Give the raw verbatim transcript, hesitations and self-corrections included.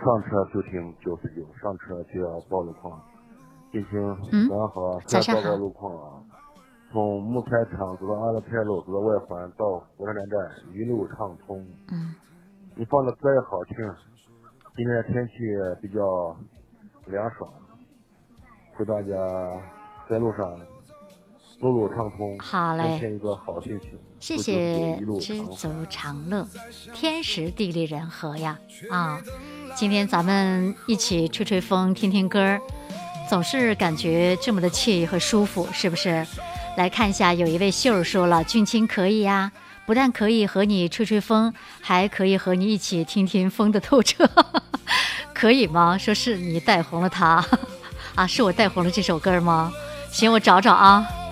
上车就听九十九，上车就要报路况。进行嗯， 晚好， 早上好。 报告路况啊！从木材厂走到安乐牌路，走到外环到火车站站，一路畅通。 嗯， 你放的歌也好听。今天的天气比较凉爽，祝大家在路上路路畅通， 好嘞， 天天一个好心情。 谢谢知足常乐，天时地利人和呀啊！今天咱们一起吹吹风，听听歌，总是感觉这么的惬意和舒服，是不是？来看一下，有一位秀儿说了，俊卿可以呀，不但可以和你吹吹风，还可以和你一起听听风的透彻，可以吗？说是你带红了他啊，是我带红了这首歌吗？行，我找找啊。